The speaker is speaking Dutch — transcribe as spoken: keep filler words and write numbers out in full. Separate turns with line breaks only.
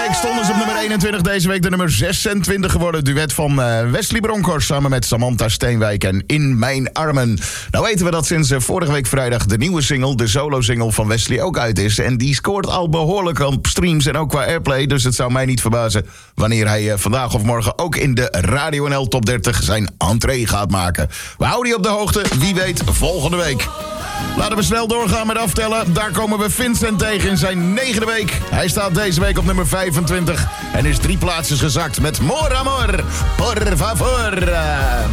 week stonden ze op nummer eenentwintig. Deze week de nummer zesentwintig geworden. Duet van uh, Wesley Bronkhorst samen met Samantha Steenwijk en In Mijn Armen. Nou weten we dat sinds uh, vorige week vrijdag de nieuwe single, de solo-single van Wesley, ook uit is. En die scoort al behoorlijk op streams en ook qua airplay. Dus het zou mij niet verbazen wanneer hij uh, vandaag of morgen ook in de Radio N L Top dertig zijn entree gaat maken. We houden je op de hoogte, wie weet volgende week. Laten we snel doorgaan met aftellen. Daar komen we Vincent tegen in zijn negende week. Hij staat deze week op nummer vijfentwintig en is drie plaatsjes gezakt met More Amor, Por Favor.